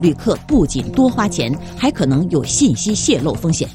旅客不仅多花钱，还可能有信息泄露风险。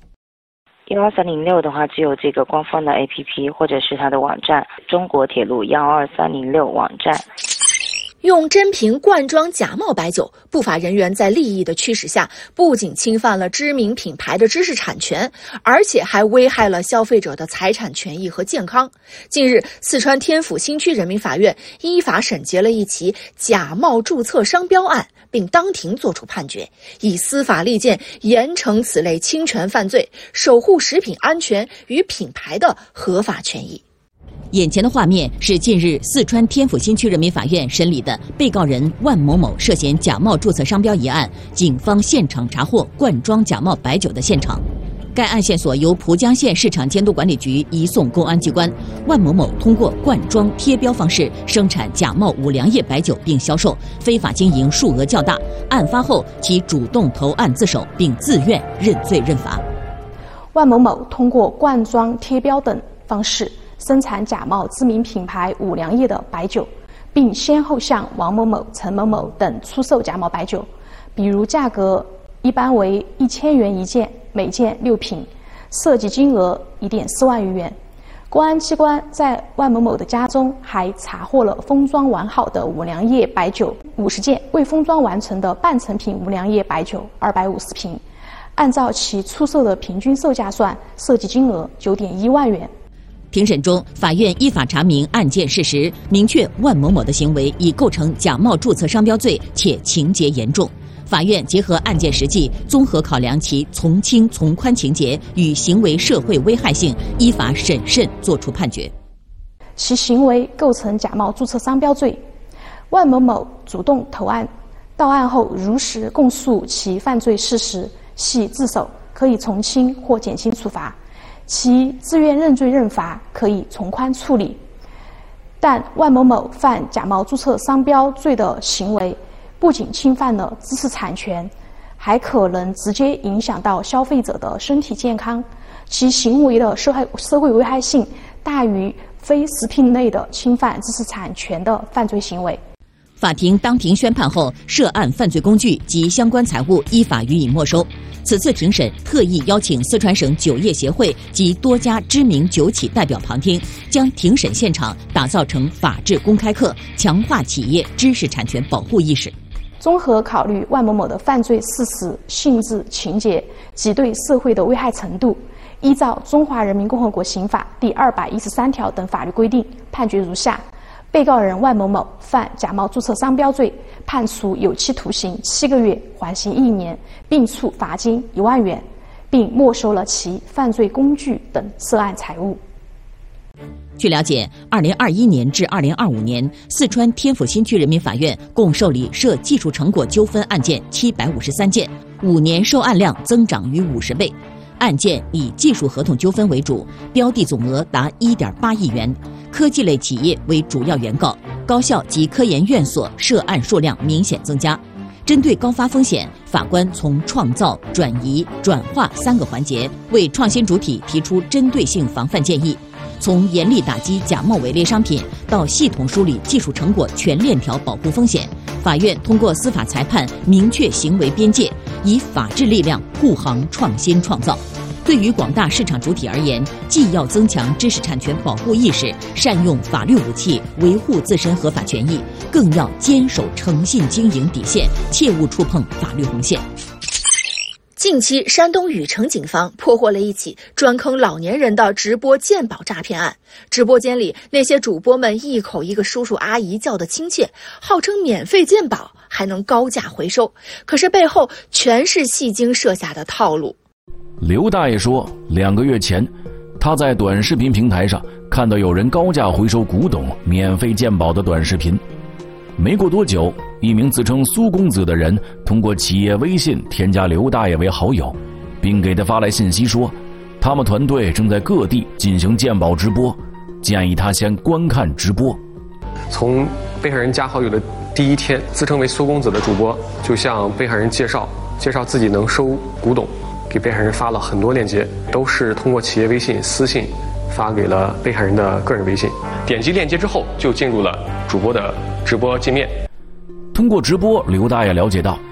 12306的话，只有这个官方的 APP 或者是它的网站，中国铁路12306网站。 用真瓶灌装假冒白酒，不法人员在利益的驱使下，不仅侵犯了知名品牌的知识产权，而且还危害了消费者的财产权益和健康。近日，四川天府新区人民法院依法审结了一起假冒注册商标案，并当庭作出判决，以司法利剑严惩此类侵权犯罪，守护食品安全与品牌的合法权益。 眼前的画面是近日四川天府新区人民法院审理的被告人万某某涉嫌假冒注册商标一案，警方现场查获灌装假冒白酒的现场。该案线索由蒲江县市场监督管理局移送公安机关。万某某通过灌装贴标方式生产假冒五粮液白酒并销售，非法经营数额较大。案发后，其主动投案自首，并自愿认罪认罚。 万某某通过灌装贴标等方式生产假冒知名品牌五粮液的白酒，并先后向王某某、陈某某等出售假冒白酒，比如价格一般为1000元一件，每件6瓶，涉及金额1.4万余元。公安机关在万某某的家中还查获了封装完好的五粮液白酒50件，未封装完成的半成品五粮液白酒250瓶，按照其出售的平均售价算，涉及金额9.1万元。 庭审中，法院依法查明案件事实，明确万某某的行为已构成假冒注册商标罪，且情节严重。法院结合案件实际，综合考量其从轻从宽情节与行为社会危害性，依法审慎作出判决。 其行为构成假冒注册商标罪。万某某主动投案，到案后如实供述其犯罪事实，系自首，可以从轻或减轻处罚。其自愿认罪认罚，可以从宽处理。但万某某犯假冒注册商标罪的行为，不仅侵犯了知识产权，还可能直接影响到消费者的身体健康，其行为的社会危害性大于非食品类的侵犯知识产权的犯罪行为。 法庭当庭宣判后，涉案犯罪工具及相关财物依法予以没收。此次庭审特意邀请四川省酒业协会及多家知名酒企代表旁听，将庭审现场打造成法治公开课，强化企业知识产权保护意识。 综合考虑万某某的犯罪事实、性质、情节及对社会的危害程度，依照《中华人民共和国刑法》第213条等法律规定，判决如下：被告人万某某犯假冒注册商标罪，判处有期徒刑7个月，缓刑1年，并处罚金1万元，并没收了其犯罪工具等涉案财物。 据了解，2021年至2025年，四川天府新区人民法院共受理涉技术成果纠纷案件753件，5年受案量增长逾50倍。案件以技术合同纠纷为主，标的总额达1.8亿元。科技类企业为主要原告，高校及科研院所涉案数量明显增加。针对高发风险，法官从创造、转移、转化3个环节，为创新主体提出针对性防范建议。从严厉打击假冒伪劣商品到系统梳理技术成果全链条保护风险，法院通过司法裁判明确行为边界，以法治力量护航创新创造。对于广大市场主体而言，既要增强知识产权保护意识，善用法律武器维护自身合法权益，更要坚守诚信经营底线，切勿触碰法律红线。 近期，山东禹城警方破获了一起专坑老年人的直播鉴宝诈骗案。直播间里，那些主播们一口一个叔叔阿姨叫得亲切，号称免费鉴宝，还能高价回收。可是背后全是戏精设下的套路。 刘大爷说，2个月前，他在短视频平台上看到有人高价回收古董、免费鉴宝的短视频。没过多久，一名自称苏公子的人通过企业微信添加刘大爷为好友，并给他发来信息说，他们团队正在各地进行鉴宝直播，建议他先观看直播。 从被害人加好友的第一天，自称为苏公子的主播就向被害人介绍自己能收古董，给被害人发了很多链接，都是通过企业微信私信发给了被害人的个人微信。点击链接之后，就进入了主播的直播界面。 通过直播，刘大爷了解到，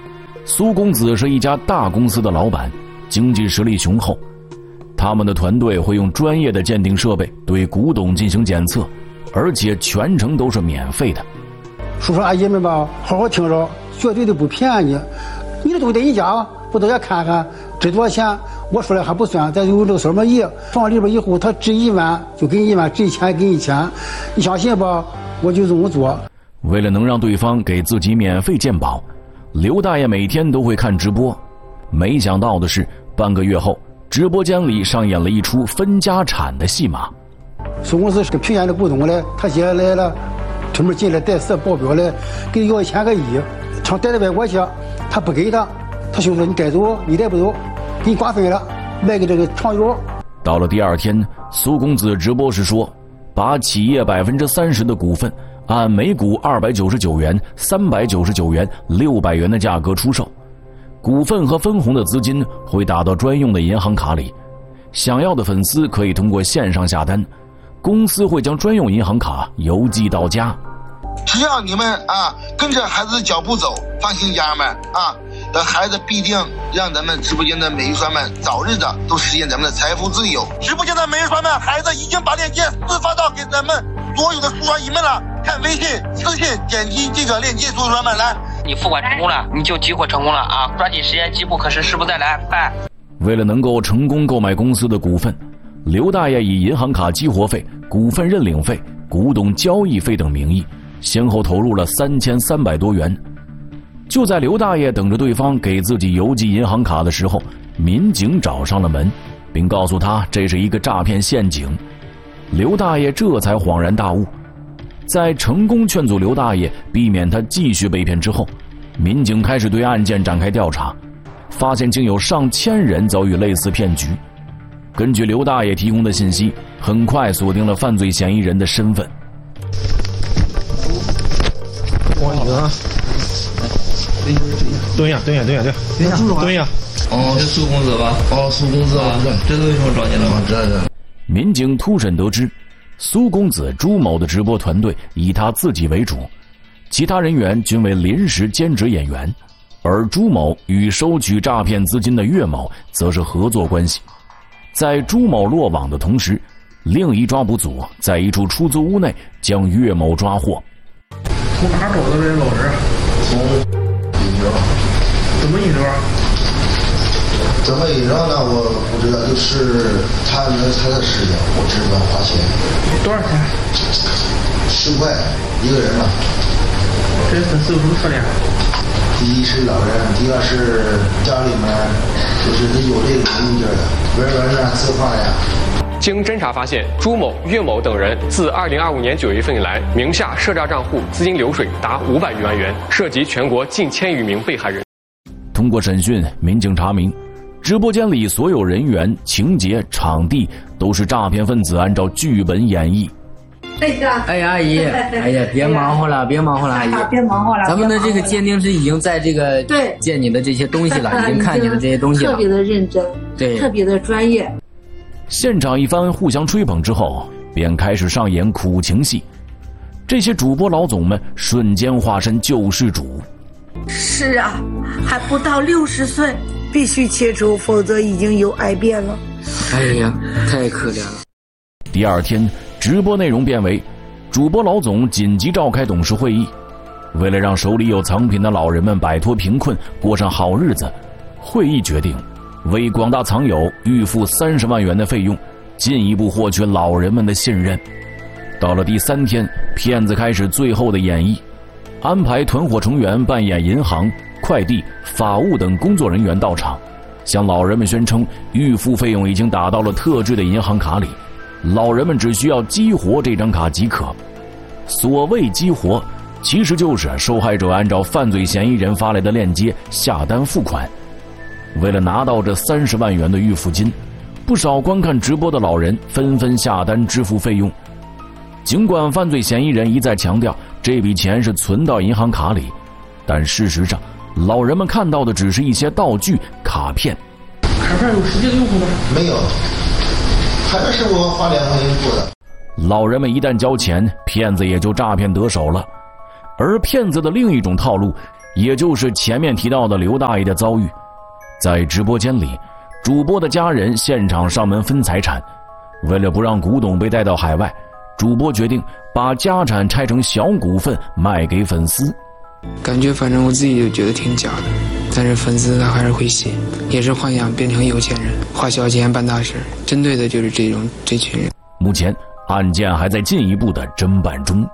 苏公子是一家大公司的老板，经济实力雄厚。他们的团队会用专业的鉴定设备对古董进行检测，而且全程都是免费的。 叔叔阿姨们吧，好好听着，绝对的不骗你。你的东西在你家，不都要看看值多少钱？我说了还不算，再有这个什么仪放里边以后，他值1万就给1万，值1000给1000。你相信吧？我就这么做。 为了能让对方给自己免费鉴宝，刘大爷每天都会看直播。没想到的是，半个月后，直播间里上演了一出分家产的戏码。 苏公子是个平安的股东嘞，他姐来了，出门进来带4保镖来，给要1000个亿，常带到外国去，他不给他，他兄弟说你该走，你带不走，给你瓜分了，卖给这个常友。 到了第二天，苏公子直播时说，把企业30%的股份按每股299元、399元、600元的价格出售，股份和分红的资金会打到专用的银行卡里，想要的粉丝可以通过线上下单，公司会将专用银行卡邮寄到家。 只要你们跟着孩子的脚步走，放心家人们的孩子必定让咱们直播间的美玉刷们早日的都实现咱们的财富自由。直播间的美玉刷们，孩子已经把链接私发到给咱们所有的叔刷姨们了，看微信私信点击这个链接，叔刷们来， 你付款成功了，你就激活成功了啊！抓紧时间，机不可失，时不再来，拜。 为了能够成功购买公司的股份，刘大爷以银行卡激活费、股份认领费、古董交易费等名义，先后投入了3300多元。就在刘大爷等着对方给自己邮寄银行卡的时候，民警找上了门，并告诉他这是一个诈骗陷阱。刘大爷这才恍然大悟。在成功劝阻刘大爷避免他继续被骗之后，民警开始对案件展开调查，发现竟有上千人遭遇类似骗局。根据刘大爷提供的信息，很快锁定了犯罪嫌疑人的身份。 蹲下。 哦，这苏公子吧？哦，苏公子，这都为什么找你了吗？这。 民警突审得知，苏公子朱某的直播团队以他自己为主，其他人员均为临时兼职演员，而朱某与收取诈骗资金的岳某则是合作关系。在朱某落网的同时，另一抓捕组在一处出租屋内将岳某抓获。 从哪找的这老人？ 从一周。 怎么一周？ 怎么一周呢？我不知道，就是他的事情，我只管花钱。 多少钱 ？10块一个人嘛。 这粉丝有什么特点？ 第一是老人，第二是家里面就是得有这个物件的，文啊、字画呀。 经侦查发现，朱某、岳某等人自2025年9月份以来，名下涉诈账户资金流水达500余万元，涉及全国近1000余名被害人。 通过审讯，民警查明，直播间里所有人员、情节、场地都是诈骗分子按照剧本演绎。 哎呀，阿姨，哎呀，别忙活了，阿姨，别忙活了。咱们的这个鉴定师已经在这个鉴你的这些东西了，已经看你的这些东西了， 特别的认真，对，特别的专业。 现场一番互相吹捧之后，便开始上演苦情戏。这些主播老总们瞬间化身救世主。 是啊，还不到60岁，必须切除，否则已经有癌变了。 哎呀，太可怜了。 第二天，直播内容变为主播老总紧急召开董事会议，为了让手里有藏品的老人们摆脱贫困，过上好日子，会议决定为广大藏友预付30万元的费用，进一步获取老人们的信任。到了第3天，骗子开始最后的演绎，安排团伙成员扮演银行、快递、法务等工作人员到场，向老人们宣称预付费用已经打到了特制的银行卡里，老人们只需要激活这张卡即可。所谓激活，其实就是受害者按照犯罪嫌疑人发来的链接下单付款。为了拿到这30万元的预付金，不少观看直播的老人纷纷下单支付费用。尽管犯罪嫌疑人一再强调这笔钱是存到银行卡里，但事实上，老人们看到的只是一些道具、卡片。 卡片有实际的用户吗？ 没有，卡片是我花2块钱付的。 老人们一旦交钱，骗子也就诈骗得手了。而骗子的另一种套路， 也就是前面提到的刘大爷的遭遇。在直播间里，主播的家人现场上门分财产，为了不让古董被带到海外，主播决定把家产拆成小股份卖给粉丝。 感觉反正我自己就觉得挺假的，但是粉丝他还是会信，也是幻想变成有钱人，花小钱办大事，针对的就是这群人。 目前案件还在进一步的侦办中。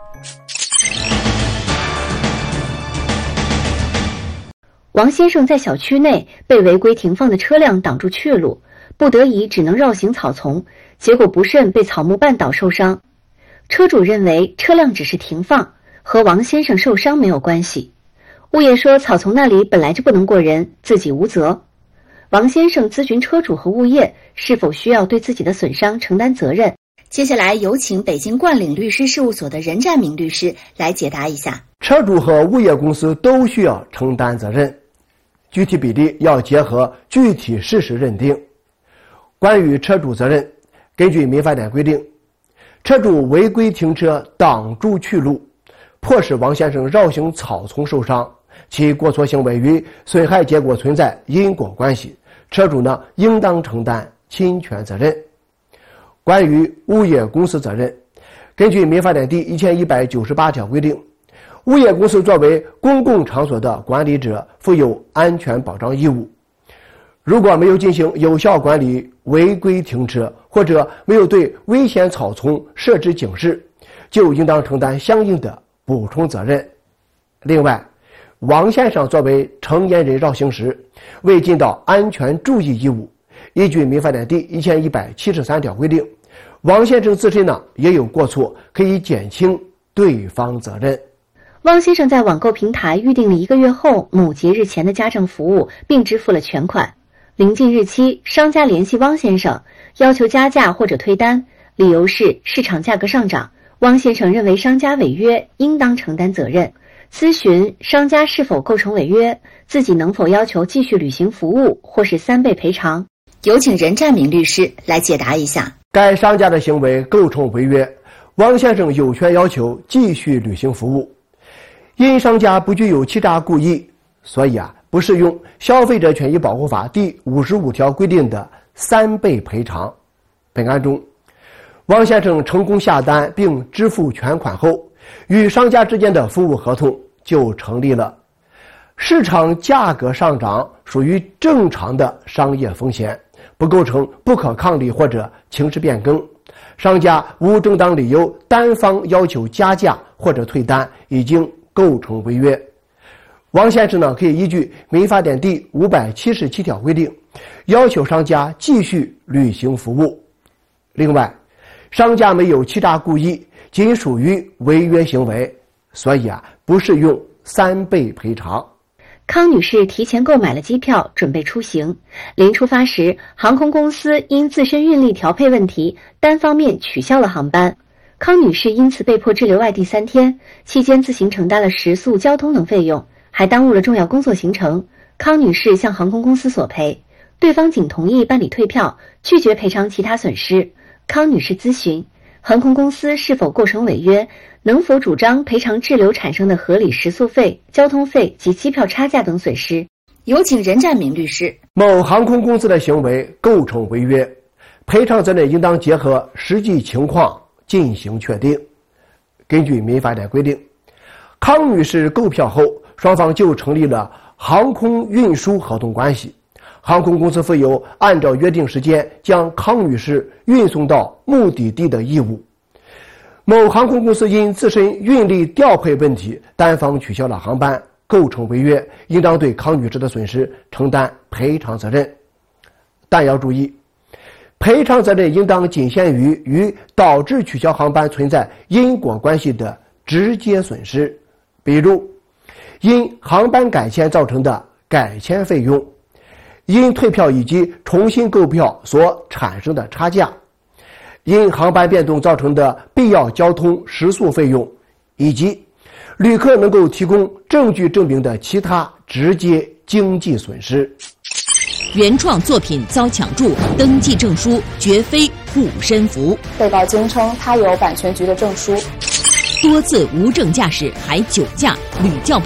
王先生在小区内被违规停放的车辆挡住去路，不得已只能绕行草丛，结果不慎被草木绊倒受伤。车主认为车辆只是停放，和王先生受伤没有关系。物业说草丛那里本来就不能过人，自己无责。王先生咨询车主和物业是否需要对自己的损伤承担责任。接下来有请北京冠岭律师事务所的任占明律师来解答一下。 车主和物业公司都需要承担责任，具体比例要结合具体事实认定。关于车主责任，根据民法典规定，车主违规停车挡住去路，迫使王先生绕行草丛受伤，其过错行为与损害结果存在因果关系，车主应当承担侵权责任。关于物业公司责任，根据民法典第1198条规定，物业公司作为公共场所的管理者，负有安全保障义务。如果没有进行有效管理违规停车，或者没有对危险草丛设置警示，就应当承担相应的补充责任。另外，王先生作为成年人绕行时未尽到安全注意义务，依据民法典第1173条规定，王先生自身也有过错，可以减轻对方责任。 汪先生在网购平台预定了1个月后某节日前的家政服务，并支付了全款。临近日期，商家联系汪先生，要求加价或者退单，理由是市场价格上涨。汪先生认为商家违约，应当承担责任。咨询商家是否构成违约，自己能否要求继续履行服务，或是3倍赔偿。有请任占明律师来解答一下。 该商家的行为构成违约，汪先生有权要求继续履行服务。因商家不具有欺诈故意，所以不适用《消费者权益保护法》第55条规定的3倍赔偿。本案中，汪先生成功下单并支付全款后，与商家之间的服务合同就成立了。市场价格上涨属于正常的商业风险，不构成不可抗力或者情势变更。商家无正当理由单方要求加价或者退单，已经构成违约。王先生可以依据民法典第577条规定，要求商家继续履行服务。另外，商家没有欺诈故意，仅属于违约行为，所以不适用3倍赔偿。 康女士提前购买了机票，准备出行。临出发时，航空公司因自身运力调配问题，单方面取消了航班。康女士因此被迫滞留外地3天，期间自行承担了食宿、交通等费用，还耽误了重要工作行程。康女士向航空公司索赔，对方仅同意办理退票，拒绝赔偿其他损失。康女士咨询航空公司是否构成违约，能否主张赔偿滞留产生的合理食宿费、交通费及机票差价等损失。有请任占明律师。 某航空公司的行为构成违约，赔偿责任应当结合实际情况进行确定。根据民法典规定，康女士购票后，双方就成立了航空运输合同关系，航空公司负有按照约定时间将康女士运送到目的地的义务。某航空公司因自身运力调配问题单方取消了航班，构成违约，应当对康女士的损失承担赔偿责任。但要注意，赔偿责任应当仅限于与导致取消航班存在因果关系的直接损失，比如因航班改签造成的改签费用，因退票以及重新购票所产生的差价，因航班变动造成的必要交通食宿费用，以及旅客能够提供证据证明的其他直接经济损失。 原创作品遭抢注，登记证书绝非护身符。 被告坚称他有版权局的证书。 多次无证驾驶还酒驾，屡教不改，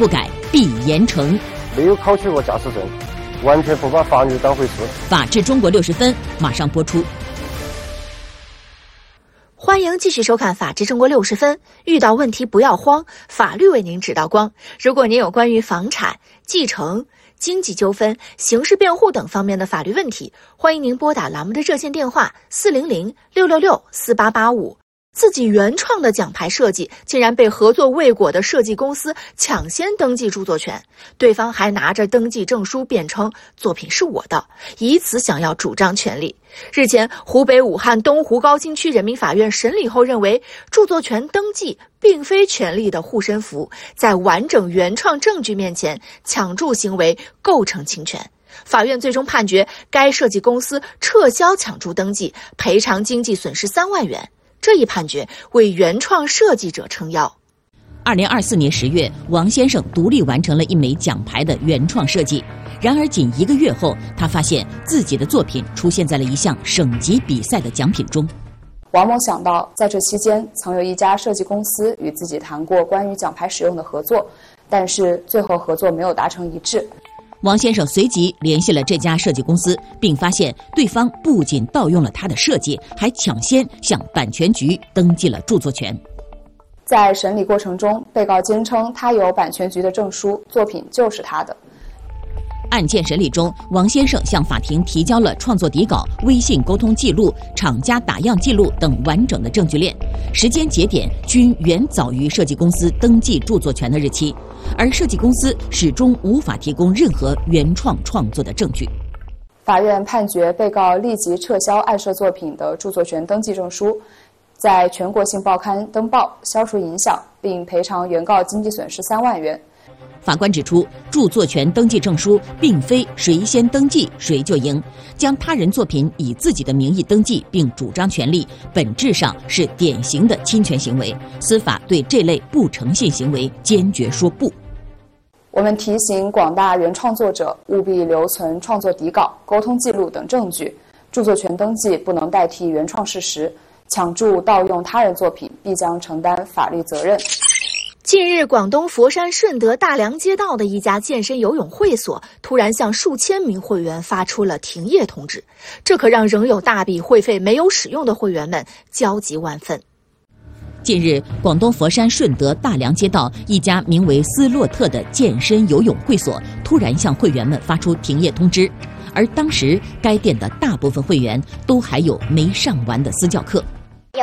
必严惩。 没有考取过驾驶证，完全不把法律当回事。 法治中国60分马上播出。 欢迎继续收看《法治中国60分》，遇到问题不要慌，法律为您指道光。如果您有关于房产、继承、经济纠纷、刑事辩护等方面的法律问题，欢迎您拨打栏目的热线电话400-666-4885。自己原创的奖牌设计竟然被合作未果的设计公司抢先登记著作权，对方还拿着登记证书辩称作品是我的，以此想要主张权利。日前，湖北武汉东湖高新区人民法院审理后认为，著作权登记并非权利的护身符，在完整原创证据面前，抢注行为构成侵权。法院最终判决该设计公司撤销抢注登记，赔偿经济损失3万元。这一判决为原创设计者撑腰。 2024年10月，王先生独立完成了一枚奖牌的原创设计。然而，仅1个月后，他发现自己的作品出现在了一项省级比赛的奖品中。 王某想到，在这期间，曾有一家设计公司与自己谈过关于奖牌使用的合作，但是最后合作没有达成一致。 王先生随即联系了这家设计公司，并发现对方不仅盗用了他的设计，还抢先向版权局登记了著作权。 在审理过程中，被告坚称他有版权局的证书，作品就是他的。 案件审理中，王先生向法庭提交了创作底稿、微信沟通记录、厂家打样记录等完整的证据链，时间节点均远早于设计公司登记著作权的日期，而设计公司始终无法提供任何原创创作的证据。 法院判决被告立即撤销案涉作品的著作权登记证书，在全国性报刊登报，消除影响，并赔偿原告经济损失3万元。 法官指出，著作权登记证书并非谁先登记谁就赢，将他人作品以自己的名义登记并主张权利，本质上是典型的侵权行为。司法对这类不诚信行为坚决说不。 我们提醒广大原创作者务必留存创作底稿、沟通记录等证据，著作权登记不能代替原创事实，抢注、盗用他人作品必将承担法律责任。 近日，广东佛山顺德大良街道的一家健身游泳会所突然向数千名会员发出了停业通知，这可让仍有大笔会费没有使用的会员们焦急万分。 近日，广东佛山顺德大良街道一家名为斯洛特的健身游泳会所突然向会员们发出停业通知，而当时该店的大部分会员都还有没上完的私教课。 有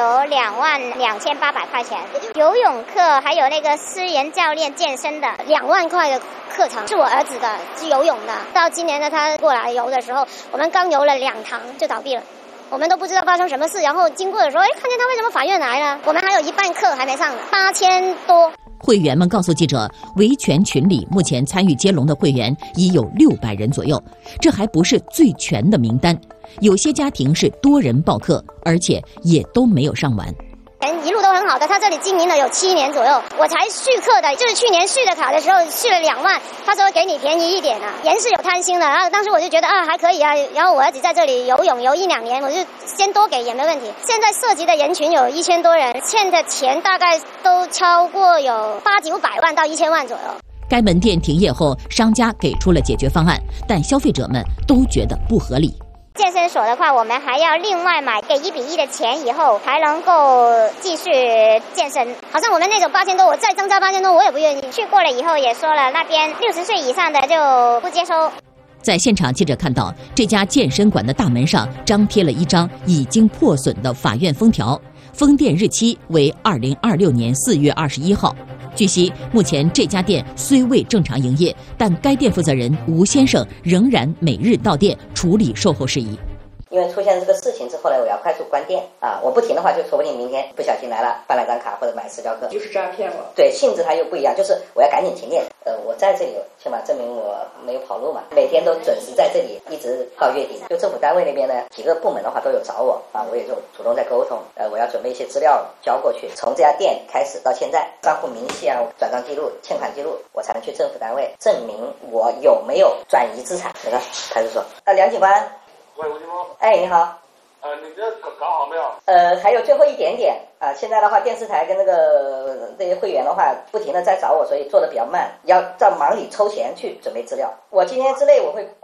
22800块钱游泳课，还有那个私人教练健身的2万块的课程，是我儿子的，是游泳的。到今年呢，他过来游的时候，我们刚游了2堂就倒闭了，我们都不知道发生什么事。然后经过的时候，看见他为什么法院来了？我们还有一半课还没上呢，8000多。 会员们告诉记者，维权群里目前参与接龙的会员已有600人左右，这还不是最全的名单。有些家庭是多人报课，而且也都没有上完。 一路都很好的，他这里经营了有7年左右，我才续课的，就是去年续的卡的时候续了2万，他说给你便宜一点啊，人是有贪心的，然后当时我就觉得还可以啊，然后我儿子在这里游泳游1-2年，我就先多给也没问题。现在涉及的人群有1000多人，欠的钱大概都超过有800-900万到1000万左右。 该门店停业后，商家给出了解决方案，但消费者们都觉得不合理。 健身所的话，我们还要另外买给1比1的钱以后才能够继续健身。好像我们那种8000多，我再增加8000多，我也不愿意。去过了以后也说了，那边60岁以上的就不接收。 在现场，记者看到这家健身馆的大门上张贴了一张已经破损的法院封条，封店日期为2026年4月21号。据悉，目前这家店虽未正常营业，但该店负责人吴先生仍然每日到店处理售后事宜。 因为出现这个事情之后呢，我要快速关店啊！我不停的话，就说不定明天不小心来了，办了张卡或者买私教课， 就是诈骗了。 对，性质它又不一样，就是我要赶紧停店。我在这里起码证明我没有跑路嘛，每天都准时在这里，一直到月底。就政府单位那边呢，几个部门的话都有找我啊，我也就主动在沟通。我要准备一些资料交过去。从这家店开始到现在，账户明细啊、转账记录、欠款记录，我才能去政府单位证明我有没有转移资产。你看，派出所梁警官。喂，吴金峰。哎，你好。 你这搞好没有？ 还有最后一点点啊，现在的话，电视台跟这些会员的话，不停的在找我，所以做的比较慢，要在忙里抽闲去准备资料。我今天之内我会